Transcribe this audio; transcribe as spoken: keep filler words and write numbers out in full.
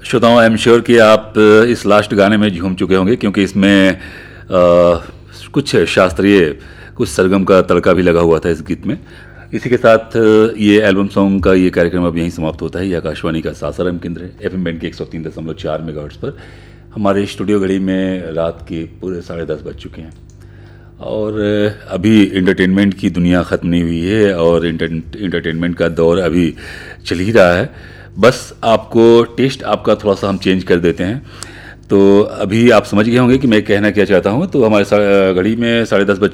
श्रोताओं, I am sure कि आप इस लास्ट गाने में झूम चुके होंगे, क्योंकि इसमें आ, कुछ शास्त्रीय, कुछ सरगम का तड़का भी लगा हुआ था इस गीत में। इसी के साथ ये एल्बम सॉन्ग का ये कार्यक्रम अब यहीं समाप्त होता है। ये आकाशवाणी का सासाराम केंद्र है, एफ एम बैंड के एक सौ तीन दशमलव चार मेगाहर्ट्ज़ पर। हमारे स्टूडियो घड़ी में रात के पूरे साढ़े दस बज चुके हैं और अभी इंटरटेनमेंट की दुनिया ख़त्म नहीं हुई है और इंटरटेनमेंट का दौर अभी चल ही रहा है। बस आपको टेस्ट आपका थोड़ा सा हम चेंज कर देते हैं। तो अभी आप समझ गए होंगे कि मैं कहना क्या चाहता हूँ। तो हमारे घड़ी में साढ़े दस बज